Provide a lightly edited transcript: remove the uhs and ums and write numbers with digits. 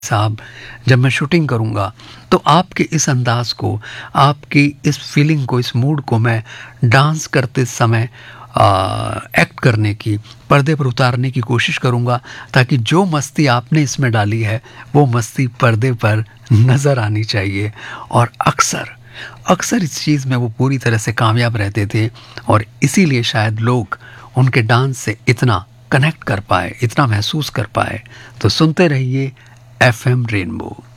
साहब, जब मैं शूटिंग करूँगा तो आपके इस अंदाज़ को, आपकी इस फ़ीलिंग को, इस मूड को मैं डांस करते समय एक्ट करने की, पर्दे पर उतारने की कोशिश करूँगा, ताकि जो मस्ती आपने इसमें डाली है, वो मस्ती पर्दे पर नज़र आनी चाहिए। और अक्सर, अक्सर इस चीज़ में वो पूरी तरह से कामयाब रहते थे और इसीलिए शायद लोग उनके डांस से इतना कनेक्ट कर पाए, इतना महसूस कर पाए। तो सुनते रहिए एफएम रेनबो।